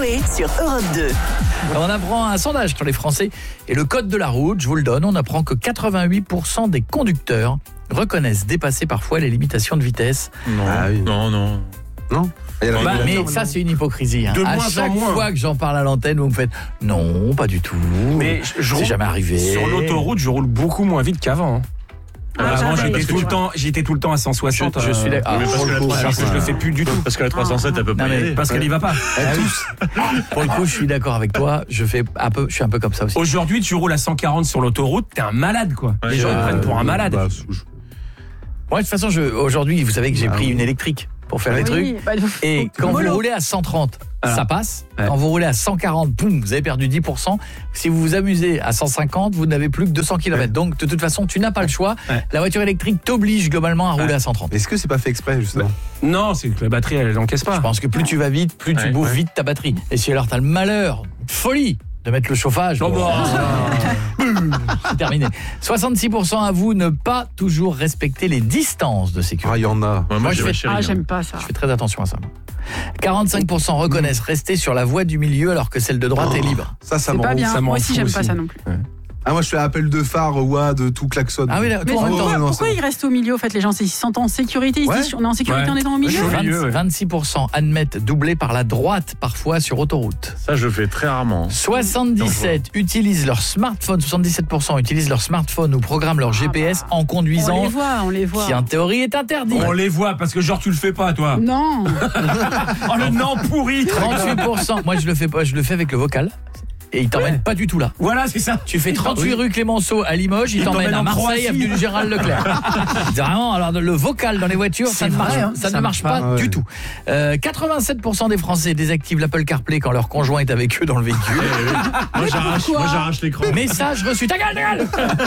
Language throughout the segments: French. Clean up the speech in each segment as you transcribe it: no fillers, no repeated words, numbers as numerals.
Coé sur Europe 2. On apprend un sondage sur les Français et le code de la route, je vous le donne, on apprend que 88% des conducteurs reconnaissent dépasser parfois les limitations de vitesse. Non, non. Mais ça, c'est une hypocrisie. Hein. De À moins en chaque moins. fois que j'en parle à l'antenne, vous me faites « Non, pas du tout. Mais c'est jamais arrivé. » Sur l'autoroute, je roule beaucoup moins vite qu'avant. Avant, j'étais tout le temps à 160. Je suis d'accord. Mais parce que je le fais plus du tout. Parce que la 307, elle peut pas y aller. Parce qu'elle y va pas. Pour le coup, je suis d'accord avec toi. Je suis un peu comme ça aussi. Aujourd'hui, tu roules à 140 sur l'autoroute, t'es un malade, quoi. Les gens te prennent pour un malade. Moi, de toute façon, aujourd'hui, vous savez que j'ai pris une électrique pour faire les trucs. Et quand vous roulez à 130, ça passe. Quand vous roulez à 140, boum, vous avez perdu 10%. Si vous vous amusez à 150, vous n'avez plus que 200 km. Donc, de toute façon, tu n'as pas le choix. La voiture électrique t'oblige globalement à rouler à 130. Est-ce que c'est pas fait exprès, justement? Non, c'est que la batterie, elle n'encaisse pas. Je pense que plus tu vas vite, plus tu bouffes vite ta batterie. Et si alors t'as le malheur, folie, de mettre le chauffage, c'est terminé. 66% avouent ne pas toujours respecter les distances de sécurité. Ah, il y en a. Moi, je fais j'aime pas ça. Je fais très attention à ça. 45% reconnaissent rester sur la voie du milieu alors que celle de droite est libre. Ça C'est me pas rend bien. ça me Moi rend aussi, fou j'aime pas ça non plus. Ah, moi je fais appel de phare, WAD, tout klaxonne. Ah oui, là, Mais toi, en même temps. pourquoi ils restent au milieu, en fait, les gens? Ils se sentent en sécurité, ils se disent on est en sécurité en étant au milieu. 26% admettent doubler par la droite parfois sur autoroute. Ça, je fais très rarement. 77% utilisent leur smartphone, 77% utilisent leur smartphone ou programment leur GPS en conduisant. On les voit. Qui en théorie est interdit. On les voit parce que genre tu le fais pas, toi. Non. Oh le non pourri. 38%. Moi je le fais pas, je le fais avec le vocal. Et il t'emmène pas du tout là. Voilà, c'est ça. Tu fais 38 rue Clémenceau à Limoges, il t'emmène à Marseille, avenue du Gérald Leclerc. Vraiment, alors le vocal dans les voitures, ça ne marche pas du tout. 87% des Français désactivent l'Apple CarPlay quand leur conjoint est avec eux dans le véhicule. Moi j'arrache l'écran. Message reçu, ta gueule.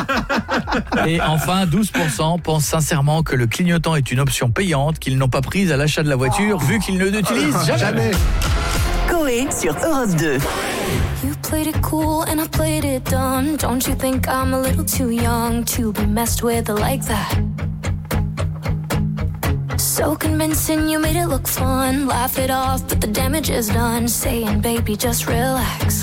Et enfin, 12% pensent sincèrement que le clignotant est une option payante qu'ils n'ont pas prise à l'achat de la voiture vu qu'ils ne l'utilisent jamais. Coé sur Europe 2. You played it cool and I played it dumb. Don't you think I'm a little too young to be messed with like that? So convincing, you made it look fun. Laugh it off, but the damage is done. Saying, baby, just relax.